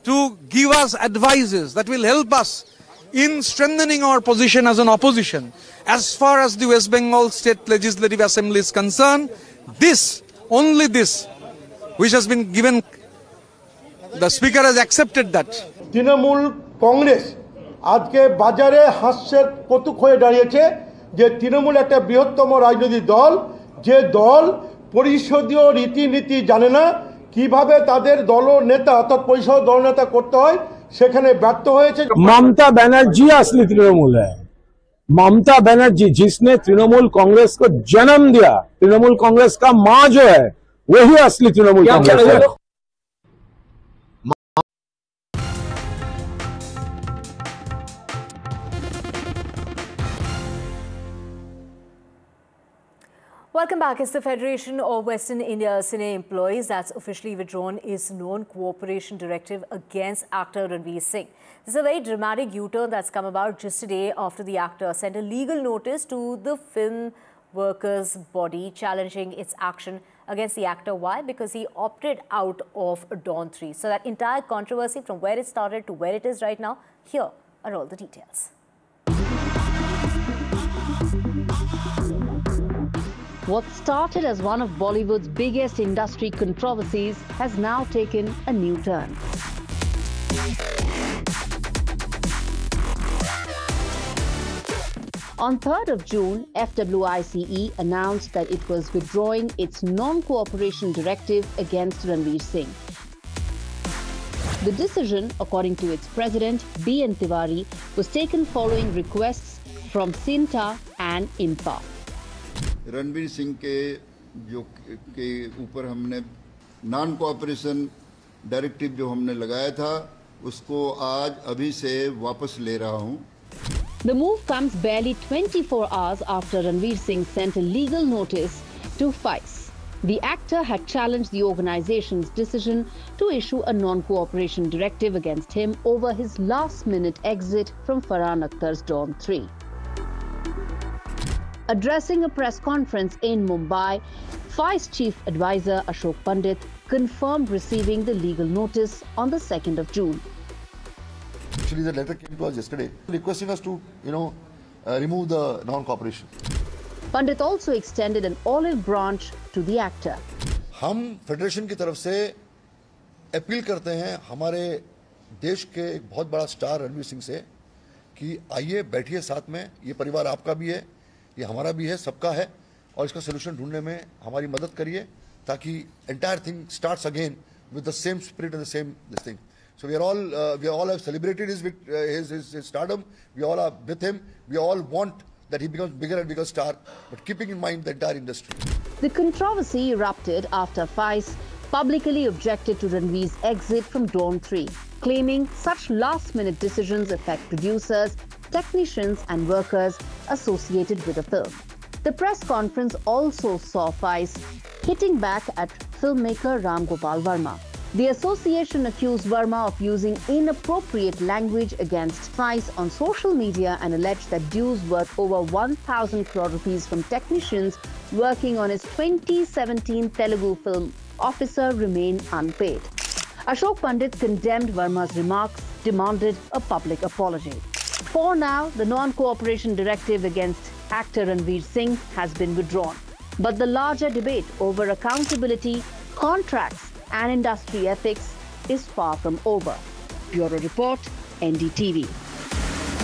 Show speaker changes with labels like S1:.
S1: to give us advices that will help us in strengthening our position as an opposition. As far as the West Bengal State Legislative Assembly is concerned, this, only this, which has been given, the Speaker has accepted that.
S2: Trinamool Congress আজকে বাজারে হাস্যের কৌতুক হয়ে দাঁড়িয়েছে যে তৃণমূল একটা বৃহত্তম রাজনৈতিক দল, যে দল পরিষদীয় রীতিনীতি জানে না, কিভাবে তাদের দল নেতা অর্থাৎ পরিষদ দল নেতা করতে হয় সেখানে ব্যর্থ হয়েছে।
S3: ममता बनर्जी असली तृणमूल है। ममता बनर्जी जिसने तृणमूल कांग्रेस को जन्म दिया, तृणमूल कांग्रेस का मां जो है वही असली तृणमूल कांग्रेस है।
S4: Welcome back. As the Federation of Western India Cine Employees that's officially withdrawn its non-cooperation directive against actor Ranveer Singh. This is a very dramatic U-turn that's come about just today after the actor sent a legal notice to the film workers' body challenging its action against the actor. Why? Because he opted out of Dawn 3. So that entire controversy, from where it started to where it is right now, here are all the details.
S5: What started as one of Bollywood's biggest industry controversies has now taken a new turn. On 3rd of June, FWICE announced that it was withdrawing its non-cooperation directive against Ranveer Singh. The decision, according to its president, B.N. Tiwari, was taken following requests from Sinta and INPA.
S6: Ranveer Singh के ऊपर हमने non cooperation directive जो हमने लगाया था उसको आज अभी से वापस ले रहा हूं।
S5: The move comes barely 24 hours after Ranveer Singh sent a legal notice to FICE. The actor had challenged the organization's decision to issue a non-cooperation directive against him over his last-minute exit from Farhan Akhtar's Dawn 3. Addressing a press conference in Mumbai, FICE Chief Advisor Ashok Pandit confirmed receiving the legal notice on the 2nd of June.
S7: Actually, the letter came to us yesterday requesting us to, remove the non-cooperation.
S5: Pandit also extended an olive branch to the actor.
S7: हम federation की तरफ से appeal करते हैं हमारे देश के एक बहुत बड़ा स्टार रणवीर सिंह से कि आइए बैठिए साथ में, ये परिवार आपका भी है, ये हमारा भी है, सबका है, और इसका सोल्यूशन ढूंढने में हमारी मदद करिए ताकि entire thing starts again with the same spirit and the same this thing. So we all have celebrated his stardom. We all are with him. We all want that he becomes bigger and bigger star, but keeping in mind the entire industry.
S5: The controversy erupted after FICE publicly objected to Ranveer's exit from Dawn 3, claiming such last-minute decisions affect producers, technicians and workers associated with the film. The press conference also saw FICE hitting back at filmmaker Ram Gopal Verma. The association accused Verma of using inappropriate language against FICE on social media and alleged that dues worth over 1,000 crore rupees from technicians working on his 2017 Telugu film Officer remain unpaid. Ashok Pandit condemned Verma's remarks, demanded a public apology. For now, the non-cooperation directive against actor Ranveer Singh has been withdrawn. But the larger debate over accountability, contracts and industry ethics is far from over. Bureau Report, NDTV.